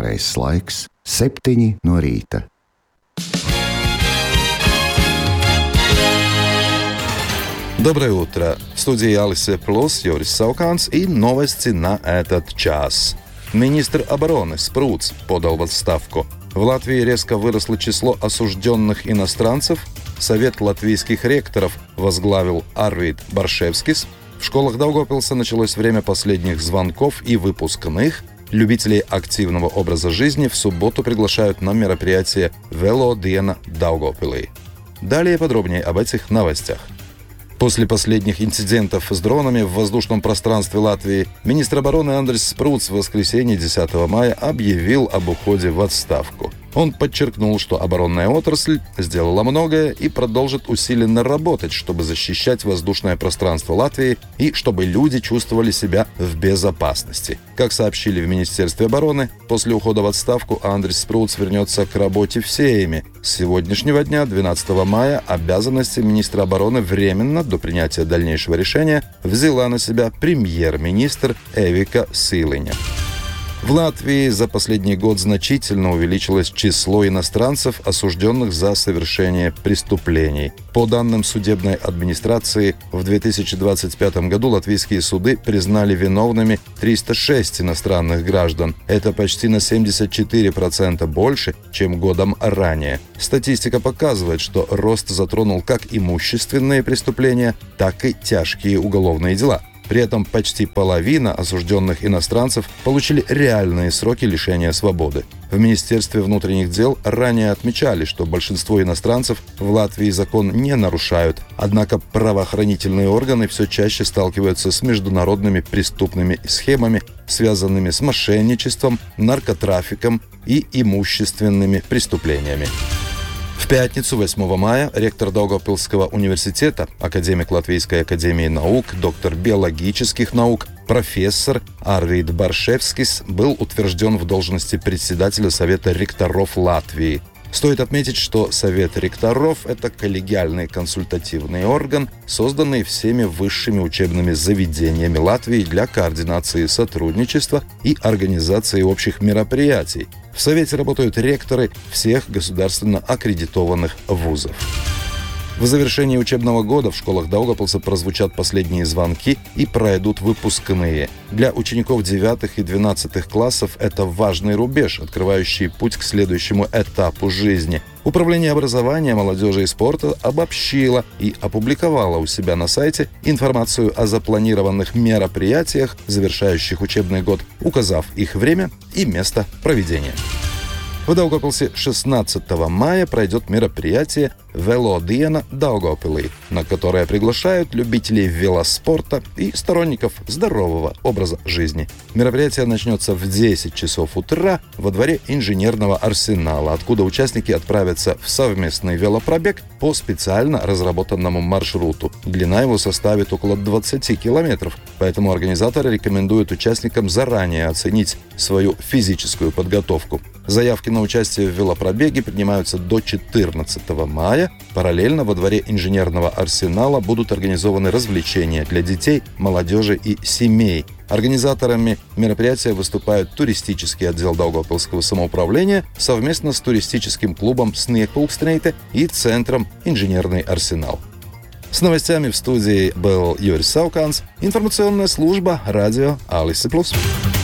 Pareizais laiks - 7 no rīta. Доброе утро! В студии Алисы Плюс Юрис Сауканс и новости на этот час. Министр обороны Спруц подал в отставку. В Латвии резко выросло число осужденных иностранцев. Совет латвийских ректоров возглавил Арвид Баршевскис. В школах Даугавпилса началось время последних звонков и выпускных. Любителей активного образа жизни в субботу приглашают на мероприятие «Велодиена Даугавпилī». Далее подробнее об этих новостях. После последних инцидентов с дронами в воздушном пространстве Латвии министр обороны Андрис Спруц в воскресенье 10 мая объявил об уходе в отставку. Он подчеркнул, что оборонная отрасль сделала многое и продолжит усиленно работать, чтобы защищать воздушное пространство Латвии и чтобы люди чувствовали себя в безопасности. Как сообщили в Министерстве обороны, после ухода в отставку Андрис Спруц вернется к работе в Сейме. С сегодняшнего дня, 12 мая, обязанности министра обороны временно, до принятия дальнейшего решения, взяла на себя премьер-министр Эвика Силиņa. В Латвии за последний год значительно увеличилось число иностранцев, осужденных за совершение преступлений. По данным судебной администрации, в 2025 году латвийские суды признали виновными 306 иностранных граждан. Это почти на 74% больше, чем годом ранее. Статистика показывает, что рост затронул как имущественные преступления, так и тяжкие уголовные дела. При этом почти половина осужденных иностранцев получили реальные сроки лишения свободы. В Министерстве внутренних дел ранее отмечали, что большинство иностранцев в Латвии закон не нарушают, однако правоохранительные органы все чаще сталкиваются с международными преступными схемами, связанными с мошенничеством, наркотрафиком и имущественными преступлениями. В пятницу, 8 мая, ректор Даугавпилсского университета, академик Латвийской академии наук, доктор биологических наук, профессор Арвид Баршевскис был утвержден в должности председателя Совета ректоров Латвии. Стоит отметить, что Совет ректоров – это коллегиальный консультативный орган, созданный всеми высшими учебными заведениями Латвии для координации сотрудничества и организации общих мероприятий. В Совете работают ректоры всех государственно аккредитованных вузов. В завершении учебного года в школах Даугавпилса прозвучат последние звонки и пройдут выпускные. Для учеников 9 и 12 классов это важный рубеж, открывающий путь к следующему этапу жизни. Управление образования, молодежи и спорта обобщило и опубликовало у себя на сайте информацию о запланированных мероприятиях, завершающих учебный год, указав их время и место проведения. В Даугавпилсе 16 мая пройдет мероприятие «Велодиена Даугавпилī», на которое приглашают любителей велоспорта и сторонников здорового образа жизни. Мероприятие начнется в 10 часов утра во дворе инженерного арсенала, откуда участники отправятся в совместный велопробег по специально разработанному маршруту. Длина его составит около 20 километров, поэтому организаторы рекомендуют участникам заранее оценить свою физическую подготовку. Заявки на участие в велопробеге принимаются до 14 мая. Параллельно во дворе инженерного арсенала будут организованы развлечения для детей, молодежи и семей. Организаторами мероприятия выступают туристический отдел Даугавпилсского самоуправления совместно с туристическим клубом «Sniegpulkstneite» и центром «Инженерный арсенал». С новостями в студии был Юрис Сауканс, информационная служба радио Алисы Плюс.